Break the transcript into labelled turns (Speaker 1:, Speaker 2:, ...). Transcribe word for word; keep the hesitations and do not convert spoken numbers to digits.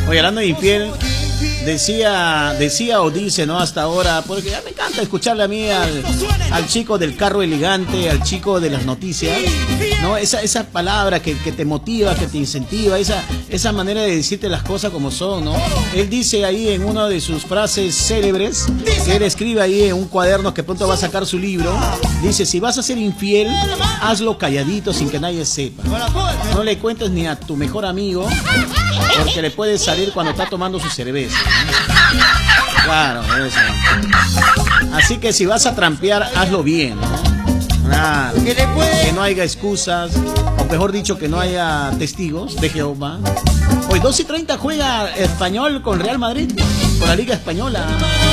Speaker 1: Oye, hablando de infiel, decía, decía o dice, ¿no? Hasta ahora, porque ya me encanta escucharle a mí al, al chico del carro elegante, al chico de las noticias, ¿no? Esa, esa palabra que, que te motiva, que te incentiva, esa, esa manera de decirte las cosas como son, ¿no? Él dice ahí en una de sus frases célebres, que él escribe ahí en un cuaderno que pronto va a sacar su libro, dice: si vas a ser infiel, hazlo calladito sin que nadie sepa. No le cuentes ni a tu mejor amigo, porque le puede salir cuando está tomando su cerveza, ¿no? Claro, eso. Así que si vas a trampear, hazlo bien, ¿no? Claro. Que no haya excusas, o mejor dicho, que no haya testigos de Jehová. Hoy dos y treinta juega Español con Real Madrid, con la Liga Española.